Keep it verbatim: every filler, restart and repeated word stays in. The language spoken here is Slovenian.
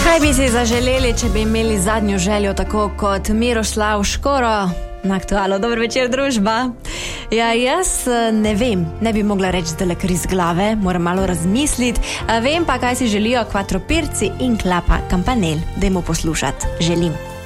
Kaj bi si zaželeli, če bi imeli zadnjo željo tako kot Miroslav Škoro na Aktualu? Dober večer, družba. Ja, jaz ne vem, ne bi mogla reči zdaj kar iz glave, moram malo razmisliti. Vem pa, kaj si želijo Quattro Pirci in Klapa Campanel. Dajmo poslušati. Želim.